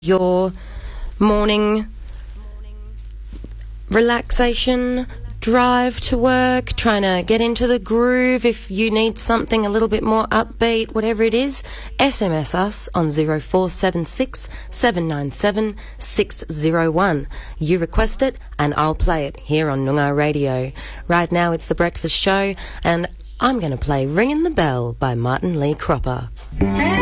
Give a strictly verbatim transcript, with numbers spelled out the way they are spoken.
your morning relaxation drive to work, trying to get into the groove. If you need something a little bit more upbeat, whatever it is, S M S us on zero four seven six, seven nine seven, six zero one. You request it and I'll play it here on Noongar Radio. Right now it's The Breakfast Show and I'm going to play Ringing the Bell by Martin Lee Cropper. Hey!